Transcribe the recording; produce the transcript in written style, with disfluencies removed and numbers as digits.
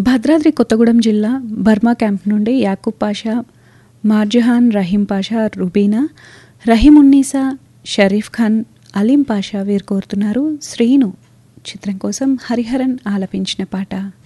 భద్రాద్రి కొత్తగూడెం జిల్లా Burma camp నుండి యాకూబ్ పాషా, మార్జహాన్, రహీం పాషా, రుబీనా, రహీమున్నీసా, షరీఫ్ ఖాన్, అలీం పాషా వీరు కోరుతున్నారు శ్రీను చిత్రం కోసం హరిహరన్ ఆలపించిన పాట.